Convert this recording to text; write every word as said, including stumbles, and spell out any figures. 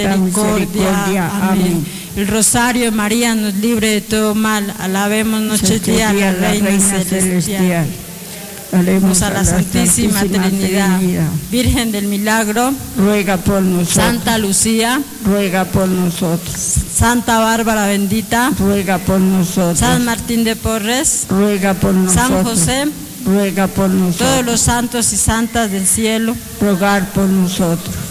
misericordia. Amén. El rosario de María nos libre de todo mal. Alabemos noche y día a la Reina, Reina Celestial. Celestial. Alabemos a la, a la Santísima, Santísima Trinidad. Trinidad. Virgen del Milagro, ruega por nosotros. Santa Lucía, ruega por nosotros. Santa Bárbara bendita, ruega por nosotros. San Martín de Porres, ruega por nosotros. San José, ruega por nosotros. Todos los santos y santas del cielo, rogar por nosotros.